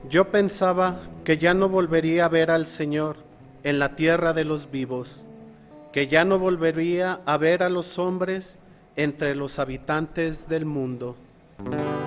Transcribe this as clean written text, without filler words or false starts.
Yo pensaba que ya no volvería a ver al Señor en la tierra de los vivos, que ya no volvería a ver a los hombres entre los habitantes del mundo.